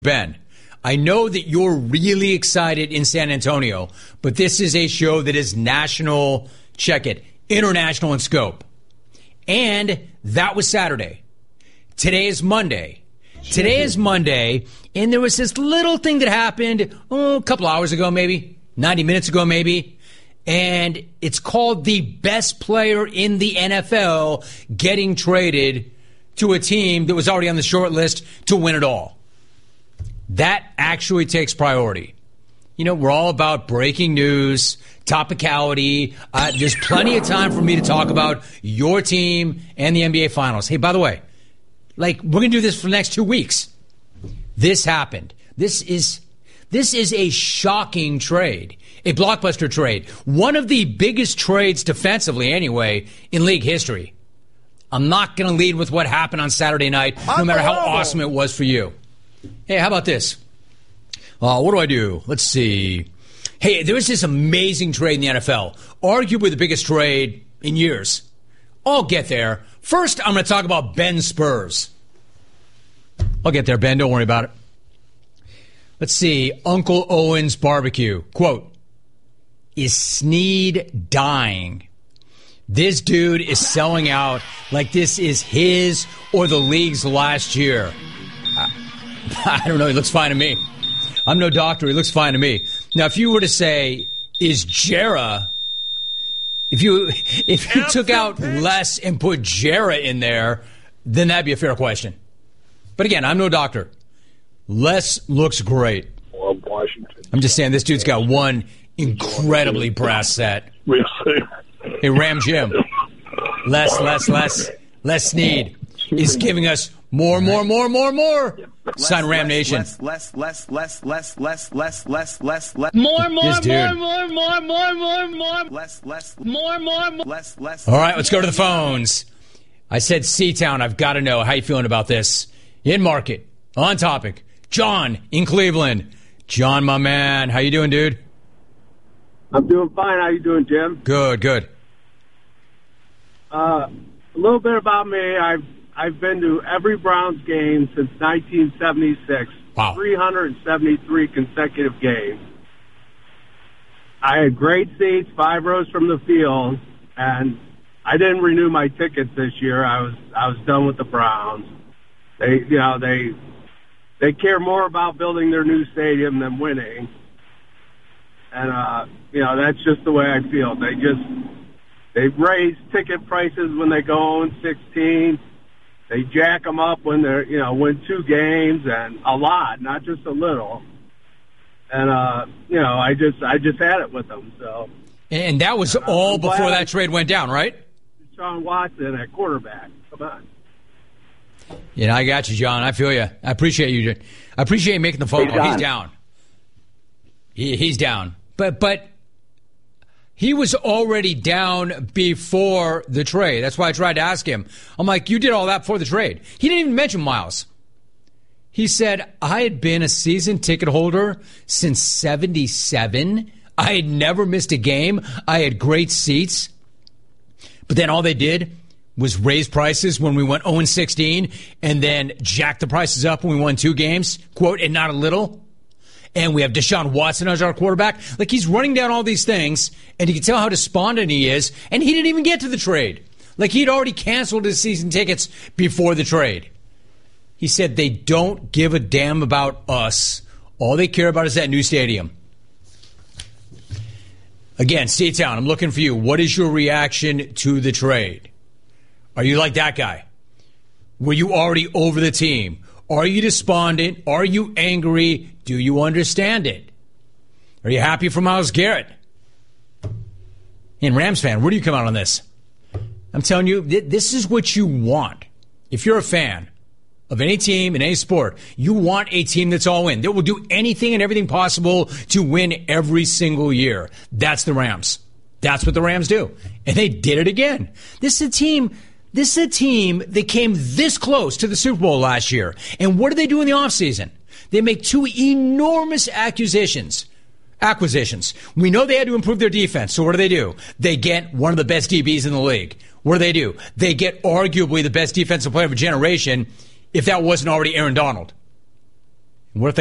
Ben, I know that you're really excited in San Antonio, but this is a show that is national, check it, international in scope. And that was Saturday. Today is Monday. And there was this little thing that happened a couple hours ago, maybe 90 minutes ago, maybe. And it's called the best player in the NFL getting traded to a team that was already on the short list to win it all. That actually takes priority. You know, we're all about breaking news, topicality. There's plenty of time for me to talk about your team and the NBA Finals. Hey, by the way, we're going to do this for the next 2 weeks. This happened. This is a shocking trade, a blockbuster trade. One of the biggest trades defensively, anyway, in league history. I'm not going to lead with what happened on Saturday night, no matter how awesome it was for you. Hey, how about this? What do I do? Let's see. Hey, there was this amazing trade in the NFL, arguably the biggest trade in years. I'll get there. First, I'm going to talk about Ben Spurs. I'll get there, Ben. Don't worry about it. Let's see. Uncle Owen's Barbecue. Quote, is Snead dying? This dude is selling out like this is his or the league's last year. I don't know. He looks fine to me. I'm no doctor. He looks fine to me. Now, if you were to say, is Jera, if you took out Les and put Jera in there, then that'd be a fair question. But again, I'm no doctor. Les looks great. Washington. I'm just saying this dude's got one incredibly brass set. Hey, Ram Jim. Les Snead is giving us more. Sign Ram Nation. Less. More. This dude. Less. All right, let's go to the phones. I said C-Town. I've got to know. How you feeling about this? In market. On topic. John in Cleveland. John, my man. How you doing, dude? I'm doing fine. How you doing, Jim? Good. A little bit about me. I've been to every Browns game since 1976. Wow. 373 consecutive games. I had great seats, 5 rows from the field, and I didn't renew my tickets this year. I was done with the Browns. They care more about building their new stadium than winning. And that's just the way I feel. They raise ticket prices when they go 0-16. They jack them up when they're, win 2 games, and a lot, not just a little. And, I just had it with them. So. And that was all before that trade went down, right? Sean Watson at quarterback. Come on. I got you, John. I feel you. I appreciate you. I appreciate you making the phone call. He's down. He's down. But he was already down before the trade. That's why I tried to ask him. I'm like, you did all that before the trade. He didn't even mention Miles. He said, I had been a season ticket holder since 77. I had never missed a game. I had great seats. But then all they did was raise prices when we went 0-16 and then jack the prices up when we won 2 games, quote, and not a little. And we have Deshaun Watson as our quarterback. He's running down all these things, and you can tell how despondent he is, and he didn't even get to the trade. He'd already canceled his season tickets before the trade. He said they don't give a damn about us. All they care about is that new stadium. Again, C-Town, I'm looking for you. What is your reaction to the trade? Are you like that guy? Were you already over the team? Are you despondent? Are you angry? Do you understand it? Are you happy for Myles Garrett? And Rams fan, where do you come out on this? I'm telling you, this is what you want. If you're a fan of any team in any sport, you want a team that's all in. That will do anything and everything possible to win every single year. That's the Rams. That's what the Rams do. And they did it again. This is a team that came this close to the Super Bowl last year. And what do they do in the offseason? They make 2 enormous acquisitions. We know they had to improve their defense. So what do? They get one of the best DBs in the league. What do? They get arguably the best defensive player of a generation, if that wasn't already Aaron Donald. What if